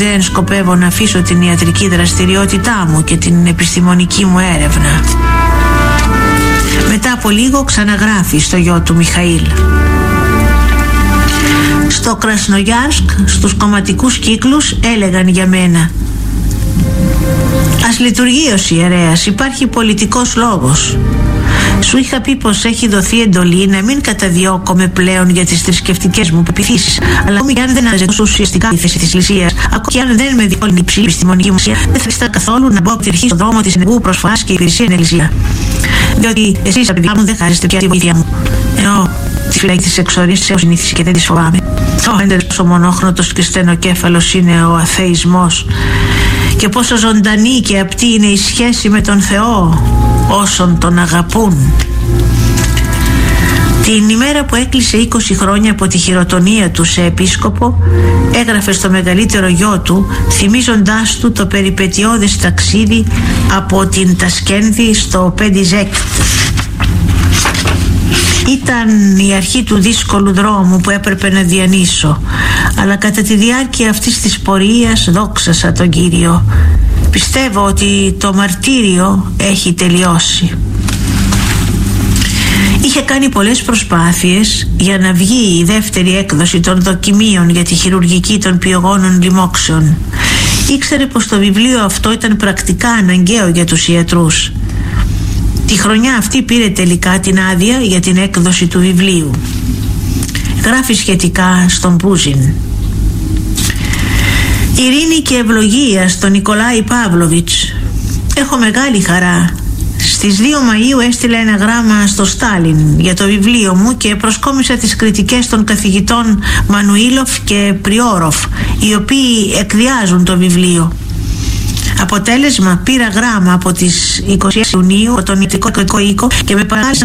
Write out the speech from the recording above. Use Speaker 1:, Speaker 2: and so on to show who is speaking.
Speaker 1: δεν σκοπεύω να αφήσω την ιατρική δραστηριότητά μου και την επιστημονική μου έρευνα. Μετά από λίγο ξαναγράφει στο γιο του Μιχαήλ. Στο Κρασνογιάρσκ, στους κομματικούς κύκλους έλεγαν για μένα: ας λειτουργεί ως ιερέας, υπάρχει πολιτικός λόγος. Σου είχα πει πως έχει δοθεί εντολή να μην καταδιώκομαι πλέον για τις θρησκευτικές μου πεποιθήσεις, αλλά ακόμη και αν δεν αναζητούσα ουσιαστικά τη θέση της Εκκλησίας, ακόμη και αν δεν με διόλυνε η υψηλή επιστημονική μου ουσία, δεν θα ήθελα καθόλου να μπω από την αρχή στον δρόμο της ενεργού προσφοράς και υπηρεσία στην Εκκλησία. Διότι εσείς, τα παιδιά μου, δεν χάσετε πια τη βοήθεια μου. Ενώ τη φυλακή της εξορίας έχω συνηθίσει και δεν τις φοβάμαι. Πόσο μονόχρονος και στενοκέφαλος είναι ο αθεϊσμός, και πόσο ζωντανή και απτή είναι η σχέση με τον Θεό όσων τον αγαπούν. Την ημέρα που έκλεισε 20 χρόνια από τη χειροτονία του σε επίσκοπο, έγραφε στο μεγαλύτερο γιο του, θυμίζοντάς του το περιπετειώδες ταξίδι από την Τασκένδη στο Πεντιζέκ. Ήταν η αρχή του δύσκολου δρόμου που έπρεπε να διανύσω, αλλά κατά τη διάρκεια αυτής της πορείας δόξασα τον Κύριο. Πιστεύω ότι το μαρτύριο έχει τελειώσει. Είχε κάνει πολλές προσπάθειες για να βγει η δεύτερη έκδοση των δοκιμίων για τη χειρουργική των πιογόνων λοιμόξεων. Ήξερε πως το βιβλίο αυτό ήταν πρακτικά αναγκαίο για τους ιατρούς. Τη χρονιά αυτή πήρε τελικά την άδεια για την έκδοση του βιβλίου. Γράφει σχετικά στον Μπούζιν: ειρήνη και ευλογία στον Νικολάη Παύλοβιτς. Έχω μεγάλη χαρά. Στις 2 Μαΐου έστειλα ένα γράμμα στο Στάλιν για το βιβλίο μου και προσκόμισα τις κριτικές των καθηγητών Μανουήλοφ και Πριόροφ, οι οποίοι εκδιάζουν το βιβλίο. Αποτέλεσμα, πήρα γράμμα από τις 26 Ιουνίου από τον ιατρικό οίκο και με παράλυσαν